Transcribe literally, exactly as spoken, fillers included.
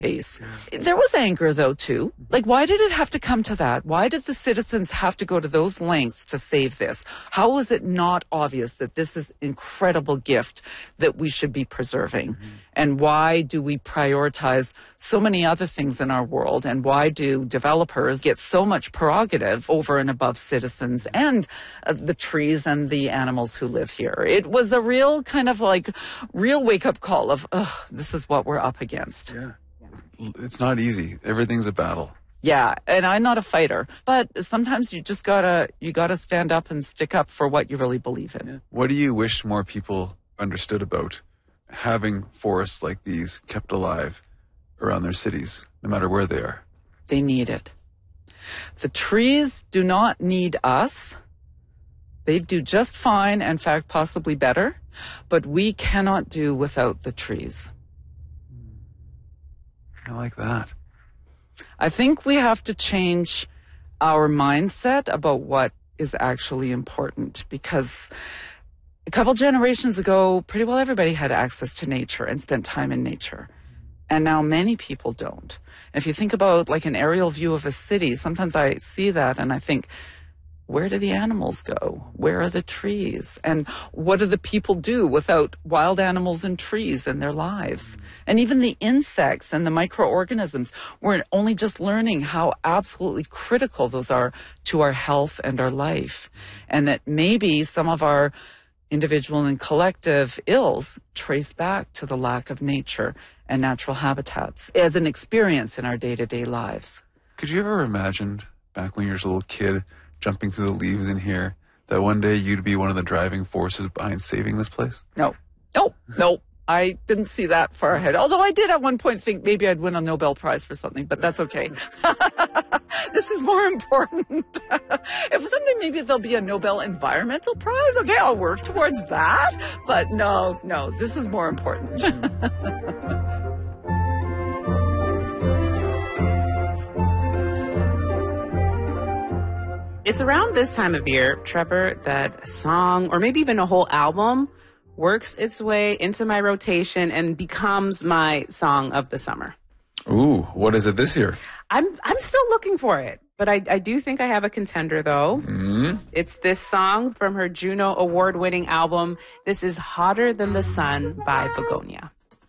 case. There was anger, though, too. Like, why did it have to come to that? Why did the citizens have to go to those lengths to save this? How was it not obvious that this is an incredible gift that we should be preserving? Mm-hmm. And why do we prioritize so many other things in our world? And why do developers get so much prerogative over and above citizens and uh, the trees and the animals who live here? It was a real kind of like real wake-up call of, ugh, this is what we're up against. Yeah. It's not easy. Everything's a battle. Yeah, and I'm not a fighter, but sometimes you just gotta you gotta stand up and stick up for what you really believe in. Yeah. What do you wish more people understood about having forests like these kept alive around their cities, no matter where they are? They need it. The trees do not need us. They do just fine, in fact, possibly better, but we cannot do without the trees. I like that. I think we have to change our mindset about what is actually important, because a couple generations ago, pretty well everybody had access to nature and spent time in nature. And now many people don't. And if you think about like an aerial view of a city, sometimes I see that and I think, where do the animals go? Where are the trees? And what do the people do without wild animals and trees in their lives? And even the insects and the microorganisms, we're only just learning how absolutely critical those are to our health and our life. And that maybe some of our individual and collective ills trace back to the lack of nature and natural habitats as an experience in our day-to-day lives. Could you ever imagine, back when you were a little kid, jumping through the leaves in here, that one day you'd be one of the driving forces behind saving this place? No. No, no. I didn't see that far ahead. Although I did at one point think maybe I'd win a Nobel Prize for something, but that's okay. This is more important. If someday maybe there'll be a Nobel Environmental Prize, okay, I'll work towards that. But no, no, this is more important. It's around this time of year, Trevor, that a song or maybe even a whole album works its way into my rotation and becomes my song of the summer. Ooh, what is it this year? I'm I'm still looking for it, but I, I do think I have a contender, though. Mm-hmm. It's this song from her Juno Award-winning album. This is Hotter Than the Sun by Begonia.